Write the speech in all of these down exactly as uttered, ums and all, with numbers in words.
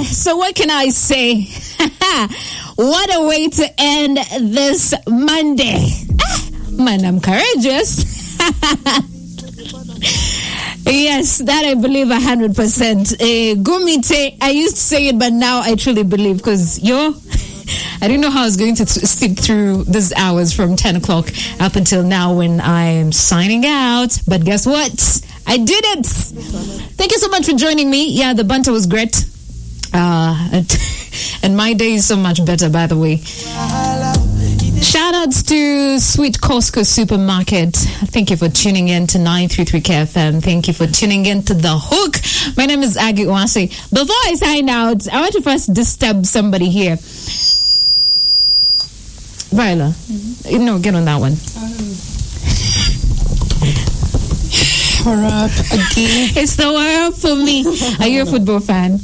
so what can I say? What a way to end this Monday. Ah, man, I'm courageous. Yes, that I believe one hundred percent. Uh, Gumite, I used to say it, but now I truly believe, because yo, I didn't know how I was going to t- sleep through these hours from ten o'clock up until now when I'm signing out. But guess what? I did it. Thank you so much for joining me. Yeah, the banter was great. Uh, and, and my day is so much better, by the way. Shout outs to Sweet Costco Supermarket. Thank you for tuning in to nine three three K F M. Thank you for tuning in to The Hook. My name is Aggie Wase. Before I sign out, I want to first disturb somebody here. Viola, mm-hmm. No, get on that one. We're up again. It's the world for me. Are you a football fan?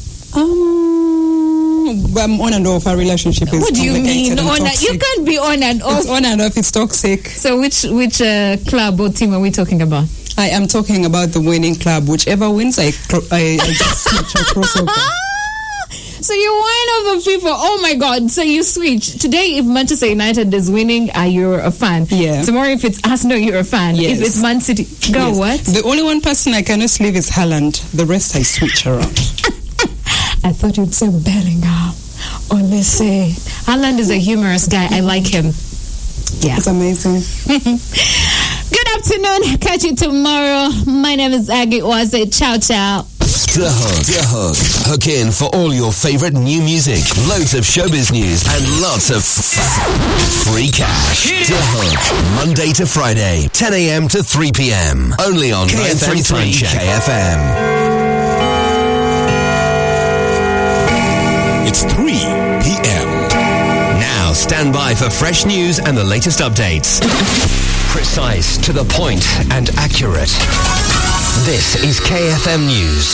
Um, I'm on and off. Our relationship is What do you mean? On and you can't be on and off. It's on and off. It's toxic. So which which uh, club or team are we talking about? I am talking about the winning club. Whichever wins, I I, I just switch across over. So you wine over people. Oh my God. So you switch. Today, if Manchester United is winning, are you a fan? Yeah. Tomorrow, if it's Arsenal, you're a fan. Yes. If it's Man City, go yes. what? The only one person I cannot leave is Haaland. The rest I switch around. I thought you'd say Bellingham. Or let's say Haaland is a humorous guy. I like him. Yeah. It's amazing. Good afternoon. Catch you tomorrow. My name is Aggie Wase. Ciao, ciao. The Hook. The Hook. Hook in for all your favorite new music, loads of showbiz news, and lots of free cash. The Hook. Monday to Friday, ten a.m. to three p.m. Only on nine three three K F M. It's three p.m. Now stand by for fresh news and the latest updates. Precise, to the point, and accurate. This is K F M News.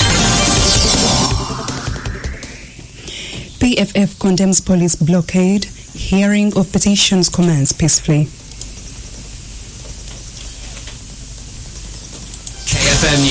P F F condemns police blockade. Hearing of petitions commence peacefully. K F M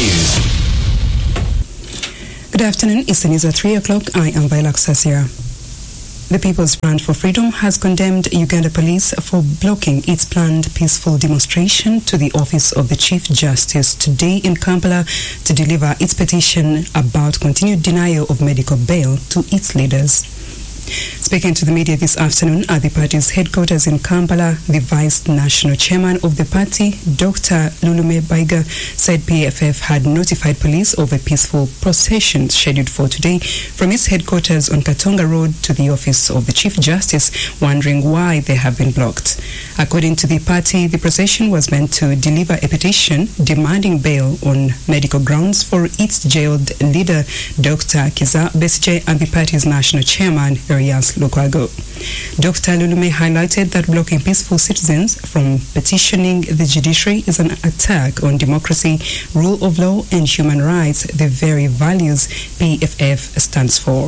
News. Good afternoon. It's the news at three o'clock. I am Viola Sassia. The People's Front for Freedom has condemned Uganda Police for blocking its planned peaceful demonstration to the office of the Chief Justice today in Kampala to deliver its petition about continued denial of medical bail to its leaders. Speaking to the media this afternoon at the party's headquarters in Kampala, the Vice National Chairman of the party, Doctor Lulume Baiga, said P F F had notified police of a peaceful procession scheduled for today from its headquarters on Katonga Road to the office of the Chief Justice, wondering why they have been blocked. According to the party, the procession was meant to deliver a petition demanding bail on medical grounds for its jailed leader, Doctor Kiza Besije, and the party's national chairman, Erias Lukwago. Doctor Lulume highlighted that blocking peaceful citizens from petitioning the judiciary is an attack on democracy, rule of law, and human rights, the very values P F F stands for.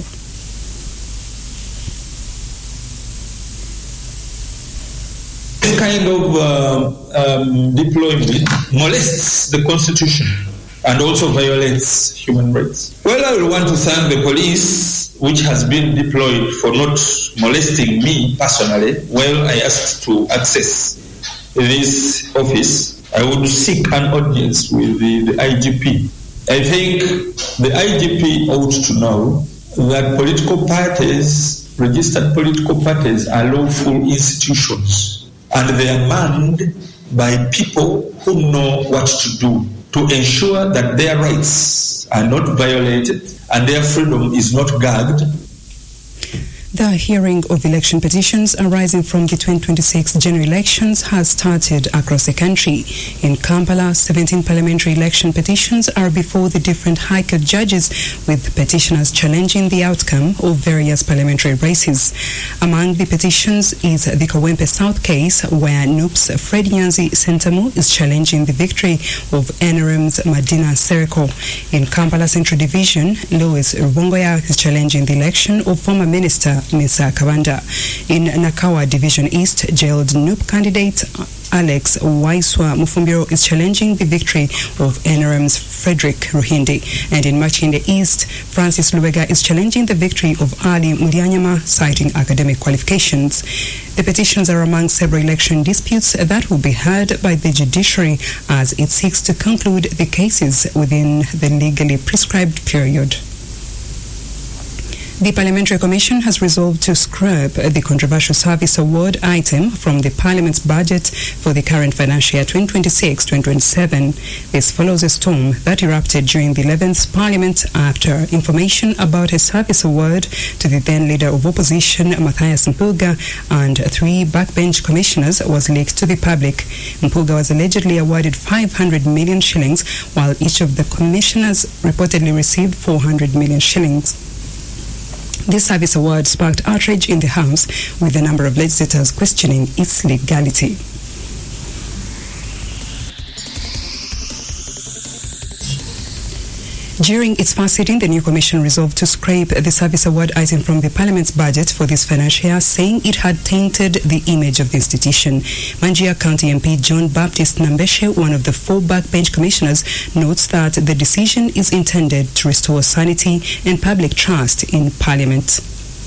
This kind of uh, um, deployment molests the Constitution and also violates human rights. Well, I will want to thank the police, which has been deployed, for not molesting me personally. Well, I asked to access this office. I would seek an audience with the, the I G P. I think the I G P ought to know that political parties, registered political parties, are lawful institutions, and they are manned by people who know what to do to ensure that their rights are not violated and their freedom is not gagged. The hearing of election petitions arising from the twenty twenty-six general elections has started across the country. In Kampala, seventeen parliamentary election petitions are before the different High Court judges, with petitioners challenging the outcome of various parliamentary races. Among the petitions is the Kawempe South case, where N U P's Fred Nyanzi Sentamu is challenging the victory of N R M's Madina Sereko. In Kampala Central Division, Louis Rubongoya is challenging the election of former Minister Mesa Kawanda. In Nakawa Division East, jailed N U P candidate Alex Waiswa Mufumbiro is challenging the victory of N R M's Frederick Ruhindi. And in Machinde East, Francis Lubega is challenging the victory of Ali Mulianyama, citing academic qualifications. The petitions are among several election disputes that will be heard by the judiciary as it seeks to conclude the cases within the legally prescribed period. The Parliamentary Commission has resolved to scrap the controversial service award item from the Parliament's budget for the current financial year twenty twenty-six twenty twenty-seven. This follows a storm that erupted during the eleventh Parliament after information about a service award to the then Leader of Opposition, Matthias Mpuga, and three backbench commissioners was leaked to the public. Mpuga was allegedly awarded five hundred million shillings, while each of the commissioners reportedly received four hundred million shillings. This service award sparked outrage in the House, with a number of legislators questioning its legality. During its first sitting, the new commission resolved to scrape the service award item from the Parliament's budget for this financial year, saying it had tainted the image of the institution. Manjia County M P John Baptist Nambeshe, one of the four backbench commissioners, notes that the decision is intended to restore sanity and public trust in Parliament.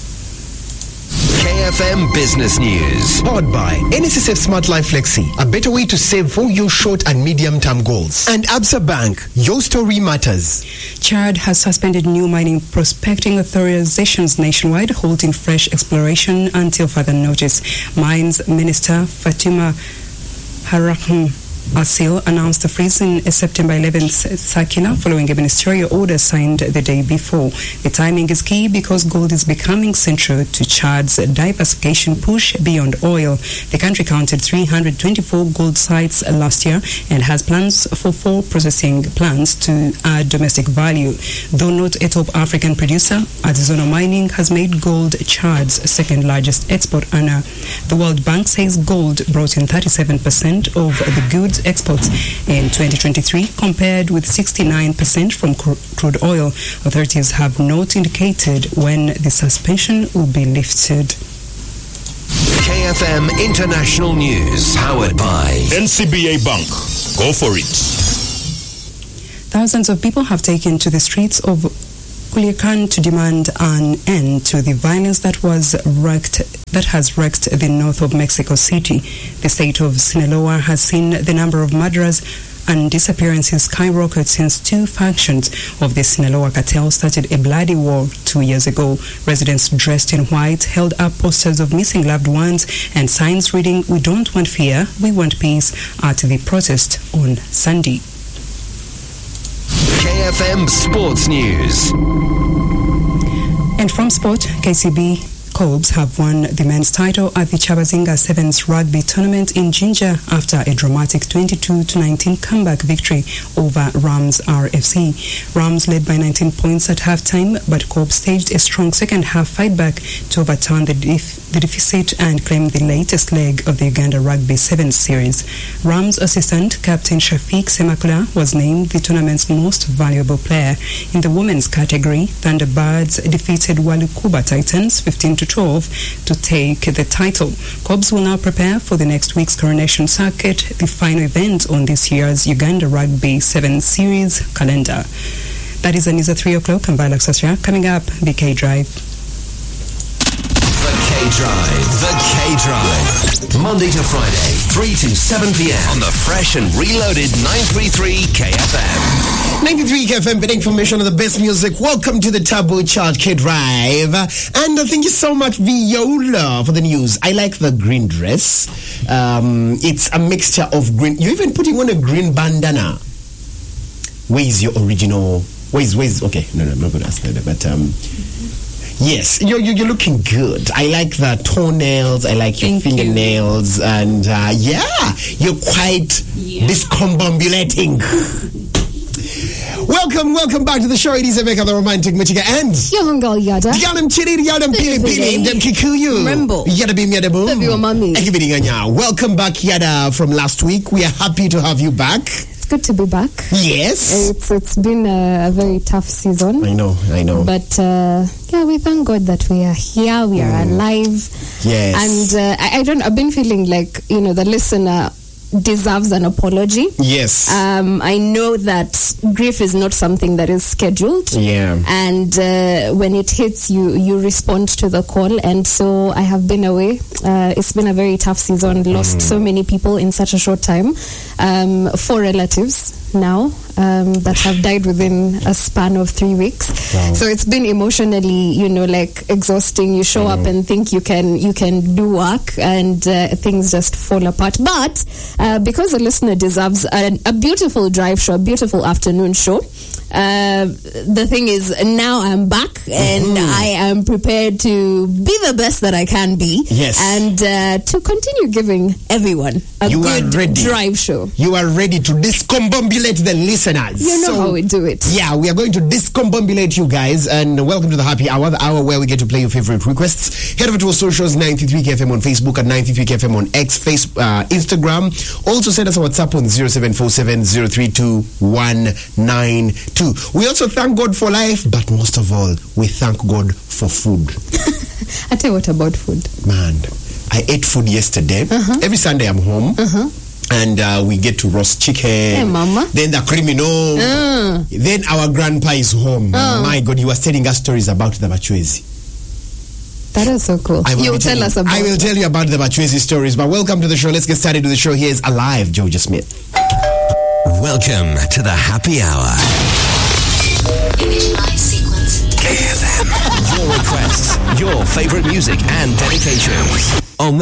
K F M Business News. Powered by N S S F Smart Life Flexi, a better way to save for your short and medium-term goals. And Absa Bank, your story matters. Chad has suspended new mining prospecting authorizations nationwide, halting fresh exploration until further notice. Mines Minister Fatima Harahim Asil announced the freeze in a September eleventh circular following a ministerial order signed the day before. The timing is key because gold is becoming central to Chad's diversification push beyond oil. The country counted three hundred twenty-four gold sites last year and has plans for four processing plants to add domestic value. Though not a top African producer, artisanal mining has made gold Chad's second largest export earner. The World Bank says gold brought in thirty-seven percent of the goods exports in twenty twenty-three, compared with sixty-nine percent from crude oil. Authorities have not indicated when the suspension will be lifted. K F M International News, powered by N C B A Bank. Go for it. Thousands of people have taken to the streets of Culiacan to demand an end to the violence that was wrecked that has wrecked the north of Mexico City. The state of Sinaloa has seen the number of murders and disappearances skyrocket since two factions of the Sinaloa cartel started a bloody war two years ago. Residents dressed in white held up posters of missing loved ones and signs reading, "We don't want fear, we want peace," at the protest on Sunday. K F M Sports News. And from sport, K C B Cobs have won the men's title at the Chabazinga Sevens Rugby Tournament in Jinja after a dramatic twenty-two to nineteen comeback victory over Rams R F C. Rams led by nineteen points at halftime, but Cobs staged a strong second half fight back to overturn the, def- the deficit and claim the latest leg of the Uganda Rugby Sevens series. Rams assistant captain Shafiq Semakula was named the tournament's most valuable player. In the women's category, Thunderbirds defeated Walukuba Titans fifteen to twelve to take the title. Cobs will now prepare for the next week's Coronation Circuit, the final event on this year's Uganda Rugby Sevens series calendar. That is the news at three o'clock. I'm Viola Sasha. Coming up, the K Drive. The K Drive. The K Drive. Monday to Friday, three to seven p.m. on the fresh and reloaded nine thirty-three K F M. ninety-three K F M, big information on the best music. Welcome to the Turbo Charge K Drive. And uh, thank you so much, Viola, for the news. I like the green dress. Um, it's a mixture of green. You're even putting on a green bandana. Where is your original? Where is, where is, okay, no, no, I'm not going to ask that, but um, yes, you're, you're, you're looking good. I like the toenails, I like your Thank fingernails, you. and uh, yeah, you're quite yeah. discombobulating. Welcome, welcome back to the show. It is Emeka, the romantic Michiga, and Yohungal Yada. Yadam Chiri, Yadam Pili Pili, Yadam Kikuyu. Remember. Yada Bim Yada Boom. Mami. Welcome back, Yada, from last week. We are happy to have you back. good to be back. Yes. It's it's been a, a very tough season. I know, I know. But uh, yeah, we thank God that we are here, we are Mm. alive. Yes. And uh, I, I don't. I've been feeling like, you know, the listener deserves an apology. Yes. Um, I know that grief is not something that is scheduled. Yeah. And uh, when it hits you, you respond to the call. And so I have been away. Uh, it's been a very tough season. Lost Mm. so many people in such a short time. Um, four relatives now um, that have died within a span of three weeks. Wow. So it's been emotionally, you know, like exhausting. You show up and think you can you can do work, and uh, things just fall apart. But uh, because the listener deserves a, a beautiful drive show, a beautiful afternoon show, uh, the thing is, now I'm back and I am prepared to be the best that I can be. Yes. And uh, to continue giving everyone a You are good ready. drive show. You are ready to discombobulate the listeners. You know So, how we do it. Yeah, we are going to discombobulate you guys, and welcome to the happy hour, the hour where we get to play your favorite requests. Head over to our socials, ninety-three K F M on Facebook, and ninety-three K F M on X, face, uh, Instagram. Also send us a WhatsApp on zero seven four seven zero three two one nine two. We also thank God for life, but most of all, we thank God for food. I tell you what about food. Man, I ate food yesterday. Uh-huh. Every Sunday I'm home. Uh-huh. And uh, we get to roast chicken. Hey, mama. Then the criminal. Uh. Then our grandpa is home. Uh. My God, he was telling us stories about the Bachwezi. That is so cool. I will You'll be tell telling- us about I will it. tell you about the Bachwezi stories. But welcome to the show. Let's get started with the show. Here's Alive, Georgia Smith. Welcome to the happy hour. Image live sequence. K F M. Your requests, your favorite music and dedications. On